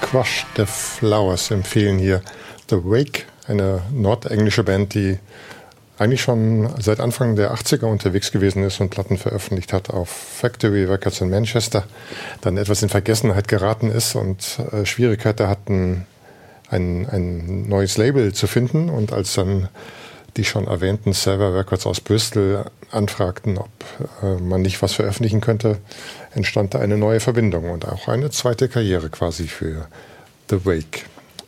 Crush the Flowers empfehlen hier The Wake, eine nordenglische Band, die eigentlich schon seit Anfang der 80er unterwegs gewesen ist und Platten veröffentlicht hat auf Factory Records in Manchester, dann etwas in Vergessenheit geraten ist und Schwierigkeiten hatten, ein neues Label zu finden. Und als dann die schon erwähnten Server Records aus Bristol anfragten, ob man nicht was veröffentlichen könnte, entstand da eine neue Verbindung und auch eine zweite Karriere quasi für The Wake.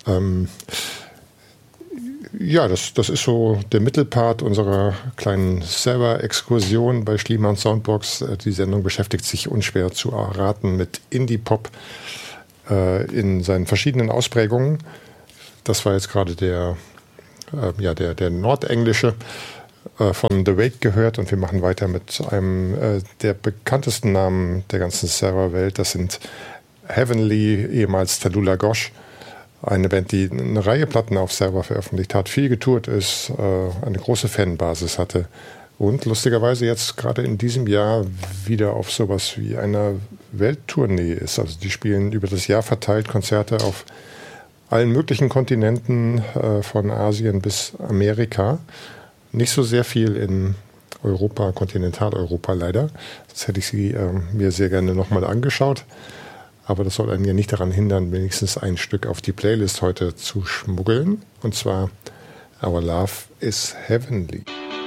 Ja, das ist so der Mittelpart unserer kleinen Server-Exkursion bei Schliemann Soundbox. Die Sendung beschäftigt sich unschwer zu erraten mit Indie-Pop in seinen verschiedenen Ausprägungen. Das war jetzt gerade der Nordenglische von The Wake gehört, und wir machen weiter mit einem der bekanntesten Namen der ganzen Server-Welt. Das sind Heavenly, ehemals Tallulah Gosh. Eine Band, die eine Reihe Platten auf Server veröffentlicht hat, viel getourt ist, eine große Fanbasis hatte und lustigerweise jetzt gerade in diesem Jahr wieder auf sowas wie einer Welttournee ist. Also die spielen über das Jahr verteilt Konzerte auf allen möglichen Kontinenten, von Asien bis Amerika. Nicht so sehr viel in Europa, Kontinentaleuropa leider. Das hätte ich sie mir sehr gerne nochmal angeschaut. Aber das soll einen ja nicht daran hindern, wenigstens ein Stück auf die Playlist heute zu schmuggeln. Und zwar Our Love is Heavenly.